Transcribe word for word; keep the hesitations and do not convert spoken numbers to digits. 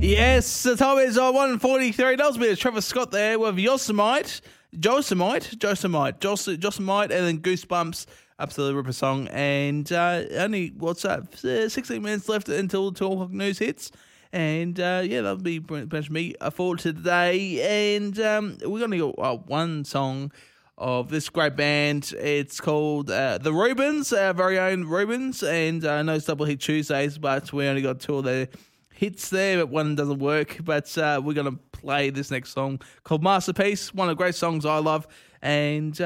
Yes, the time is uh, one forty-three. That was me, Trevor Scott there with Yosemite, Josemite, Josemite, Jos- Josemite, and then Goosebumps. Absolutely ripper song. And uh, only, what's that, uh, sixteen minutes left until twelve o'clock news hits. And uh, yeah, that'll be pretty much me for today. And um, we're going to go uh, one song of this great band. It's called uh, The Rubens, our very own Rubens. And I uh, know it's Double Hit Tuesdays, but we only got two of their hits there, but one doesn't work. But uh, we're going to play this next song called Masterpiece, one of the great songs I love. And